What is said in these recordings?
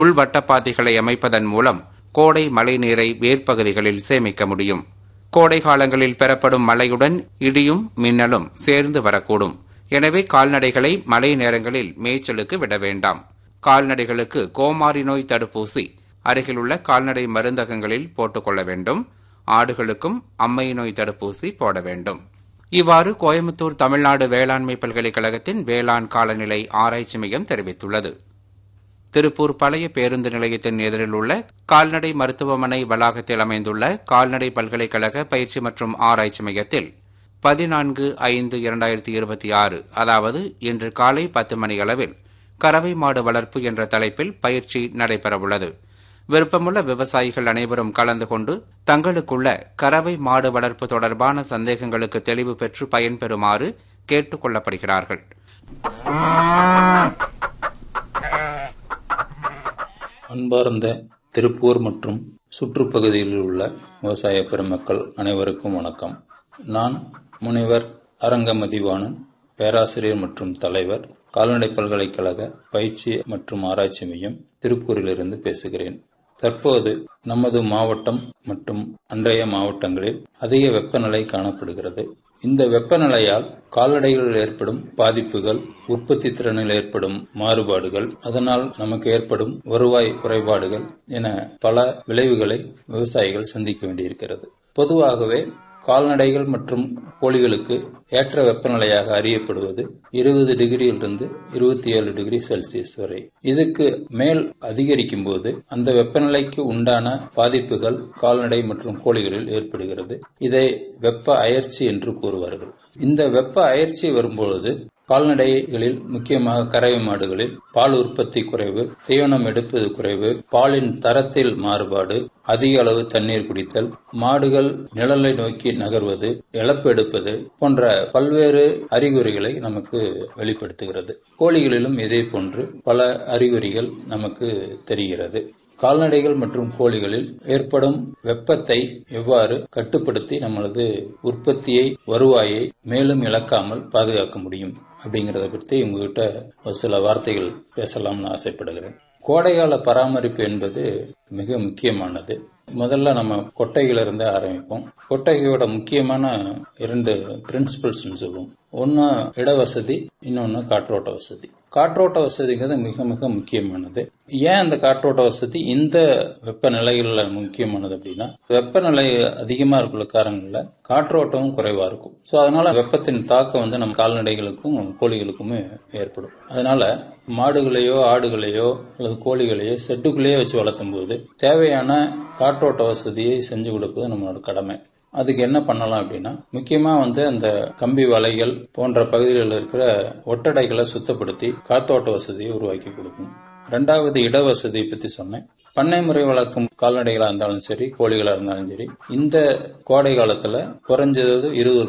உள்வட்டப்பாதைகளை அமைப்பதன் மூலம் கோடை மழை நீரை வேர்ப்பகுதிகளில் சேமிக்க முடியும். கோடை காலங்களில் பெறப்படும் மழையுடன் இடியும் மின்னலும் சேர்ந்து வரக்கூடும். எனவே கால்நடைகளை மழை நேரங்களில் மேய்ச்சலுக்கு விட வேண்டாம். கால்நடைகளுக்கு கோமாரி நோய் தடுப்பூசி அருகிலுள்ள கால்நடை மருந்தகங்களில் போட்டுக்கொள்ள வேண்டும். ஆடுகளுக்கும் அம்மை நோய் தடுப்பூசி போட வேண்டும். இவ்வாறு கோயம்புத்தூர் தமிழ்நாடு வேளாண்மை பல்கலைக்கழகத்தின் வேளாண் காலநிலை ஆராய்ச்சி மையம் தெரிவித்துள்ளது. திருப்பூர் பழைய பேருந்து நிலையத்தின் எதிரில் உள்ள கால்நடை மருத்துவமனை வளாகத்தில் அமைந்துள்ள கால்நடை பல்கலைக்கழக பயிற்சி மற்றும் ஆராய்ச்சி மையத்தில் 14/5/2026 அதாவது இன்று காலை 10 மணி அளவில் கறவை மாடு வளர்ப்பு என்ற தலைப்பில் பயிற்சி நடைபெறவுள்ளது. விருப்பமுள்ள விவசாயிகள் அனைவரும் கலந்து கொண்டு தங்களுக்குள்ள கறவை மாடு வளர்ப்பு தொடர்பான சந்தேகங்களுக்கு தெளிவு பெற்று பயன்பெறுமாறு கேட்டுக் கொள்ளப்படுகிறார்கள். அன்பார்ந்த திருப்பூர் மற்றும் சுற்றுப்பகுதியில் உள்ள விவசாய பெருமக்கள் அனைவருக்கும் வணக்கம். நான் முனைவர் அரங்கமதிவாணன், பேராசிரியர் மற்றும் தலைவர், கால்நடை பல்கலைக்கழக பயிற்சி மற்றும் ஆராய்ச்சி மையம், திருப்பூரிலிருந்து பேசுகிறேன். தற்போது நமது மாவட்டம் மற்றும் அன்றைய மாவட்டங்களில் அதிக வெப்பநிலை காணப்படுகிறது. இந்த வெப்பநிலையால் கால்நடைகளில் ஏற்படும் பாதிப்புகள், உற்பத்தி திறனில் ஏற்படும் மாறுபாடுகள், அதனால் நமக்கு ஏற்படும் வருவாய் குறைபாடுகள் என பல விளைவுகளை விவசாயிகள் சந்திக்க வேண்டியிருக்கிறது. பொதுவாகவே கால்நடைகள் மற்றும் கோழிகளுக்கு ஏற்ற வெப்பநிலையாக அறியப்படுவது 20 டிகிரியிலிருந்து 27 டிகிரி செல்சியஸ் வரை. இதுக்கு மேல் அதிகரிக்கும் போது அந்த வெப்பநிலைக்கு உண்டான பாதிப்புகள் கால்நடை மற்றும் கோழிகளில் ஏற்படுகிறது. இதை வெப்ப அயற்சி என்று கூறுவார்கள். இந்த வெப்ப அயற்சி வரும்பொழுது கால்நடைகளில் முக்கியமாக கறவை மாடுகளில் பால் உற்பத்தி குறைவு, தீவனம் எடுப்பது குறைவு, பாலின் தரத்தில் மாறுபாடு, அதிக அளவு தண்ணீர் குடித்தல், மாடுகள் நிழலை நோக்கி நகர்வது, இழப்பு எடுப்பது போன்ற பல்வேறு அறிகுறிகளை நமக்கு வெளிப்படுத்துகிறது. கோழிகளிலும் இதே போன்று பல அறிகுறிகள் நமக்கு தெரிகிறது. கால்நடைகள் மற்றும் கோழிகளில் ஏற்படும் வெப்பத்தை எவ்வாறு கட்டுப்படுத்தி நம்மளது உற்பத்தியை, வருவாயை மேலும் இழக்காமல் பாதுகாக்க முடியும் அப்படிங்கறத பற்றி உங்ககிட்ட ஒரு சில வார்த்தைகள் பேசலாம்னு ஆசைப்படுகிறேன். கோடைகால பராமரிப்பு என்பது மிக முக்கியமானது. முதல்ல நம்ம கொட்டைகளிலிருந்து ஆரம்பிப்போம். கொட்டகையோட முக்கியமான 2 பிரின்சிபல்ஸ் சொல்லுவோம். ஒன்னு இடவசதி, இன்னொன்னு காற்றோட்ட வசதி. காற்றோட்ட வசதிங்கிறது மிக மிக முக்கியமானது. ஏன் அந்த காற்றோட்ட வசதி இந்த வெப்பநிலைகள்ல முக்கியமானது அப்படின்னா, வெப்பநிலை அதிகமா இருக்கிற காரணங்கள்ல காற்றோட்டமும் குறைவா இருக்கும். ஸோ அதனால வெப்பத்தின் தாக்கம் நம்ம கால்நடைகளுக்கும் கோழிகளுக்குமே ஏற்படும். அதனால மாடுகளையோ ஆடுகளையோ அல்லது கோழிகளையோ செட்டுக்குள்ளேயே வச்சு வளர்த்தும் போது தேவையான காற்றோட்ட வசதியை செஞ்சு கொடுப்பது நம்மளோட கடமை. அதுக்கு என்ன பண்ணலாம் அப்படின்னா, முக்கியமா அந்த கம்பி வலைகள் போன்ற பகுதிகளில் இருக்கிற ஒட்டடைகளை சுத்தப்படுத்தி காத்தோட்ட வசதியை உருவாக்கி கொடுக்கணும். 2வது இடவசதியை பத்தி சொன்னேன். பண்ணை முறை வளர்க்கும் கால்நடைகளா இருந்தாலும் சரி, கோழிகளா இருந்தாலும் சரி, இந்த கோடை காலத்துல குறைஞ்சது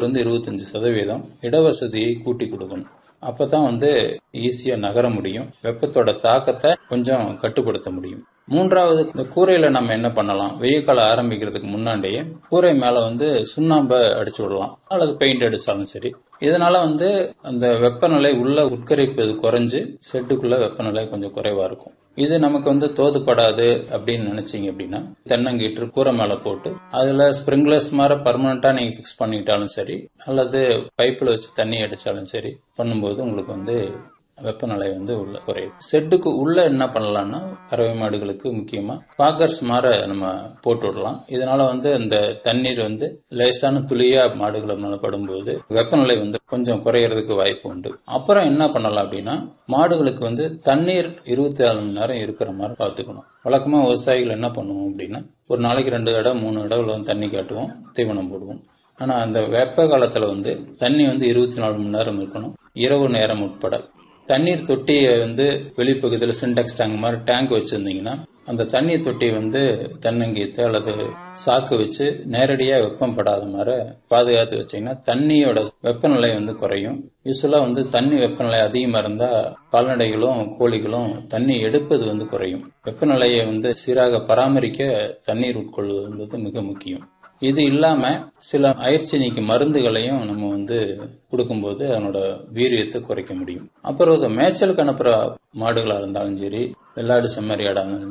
20-25% இடவசதியை கூட்டி கொடுக்கணும். அப்பதான் ஈஸியா நகர முடியும், வெப்பத்தோட தாக்கத்தை கொஞ்சம் கட்டுப்படுத்த முடியும். 3வது, இந்த கூரையில நம்ம என்ன பண்ணலாம், வெயில் காலம் ஆரம்பிக்கிறதுக்கு முன்னாடியே கூரை மேல சுண்ணாம்பை அடிச்சு விடலாம் அல்லது பெயிண்ட் அடிச்சாலும் சரி. இதனால அந்த வெப்பநிலை உள்ள உட்கரிப்பது குறைஞ்சு செட்டுக்குள்ள வெப்பநிலை கொஞ்சம் குறைவா இருக்கும். இது நமக்கு தோதுப்படாது அப்படின்னு நினைச்சீங்க அப்படின்னா, தென்னங்கீற்று கூரை மேல போட்டு அதுல ஸ்பிரிங்லர்ஸ் மாதிரி பர்மனண்டா நீங்க பிக்ஸ் பண்ணிட்டாலும் சரி, அல்லது பைப்பில் வச்சு தண்ணி அடிச்சாலும் சரி பண்ணும்போது உங்களுக்கு வெப்பநிலை உள்ள குறையும். செட்டுக்கு உள்ள என்ன பண்ணலாம்னா, கறவை மாடுகளுக்கு முக்கியமா பாக்கர்ஸ் மாதிரி நம்ம போட்டு விடலாம். இதனால அந்த தண்ணீர் லேசான துளியா மாடுகளை மேல படும்போது வெப்பநிலை கொஞ்சம் குறையறதுக்கு வாய்ப்பு உண்டு. அப்புறம் என்ன பண்ணலாம் அப்படின்னா, மாடுகளுக்கு தண்ணீர் 24 மணி நேரம் இருக்கிற மாதிரி பார்த்துக்கணும். வழக்கமா விவசாயிகள் என்ன பண்ணுவோம் அப்படின்னா, ஒரு நாளைக்கு 2 இடம் 3 இடம் தண்ணி காட்டுவோம், தீவனம் போடுவோம். ஆனா அந்த வெப்ப காலத்துல தண்ணி 24 மணி நேரம் இருக்கணும், இரவு நேரம் உட்பட. தண்ணீர் தொட்டியை வெளிப்பகுதியில் சின்டெக்ஸ் டேங்க் மாதிரி டேங்க் வச்சிருந்தீங்கன்னா, அந்த தண்ணீர் தொட்டியை தென்னங்கீத்து அல்லது சாக்கு வச்சு நேரடியா வெப்பம் படாத மாதிரி பாதுகாத்து வச்சீங்கன்னா தண்ணியோட வெப்பநிலை குறையும். யூஸ்வலா தண்ணி வெப்பநிலை அதிகமா இருந்தா கால்நடைகளும் கோழிகளும் தண்ணி எடுப்பது குறையும். வெப்பநிலையை சீராக பராமரிக்க தண்ணீர் உட்கொள்வது மிக முக்கியம். இது இல்லாம சில அயற்சினிக்கு மருந்துகளையும் நம்ம கொடுக்கும்போது அதனோட வீரியத்தை குறைக்க முடியும். அப்புறம் மேய்ச்சலுக்கு அனுப்புற மாடுகளா இருந்தாலும் சரி, வெள்ளாடு செம்மறியாடா இருந்தாலும்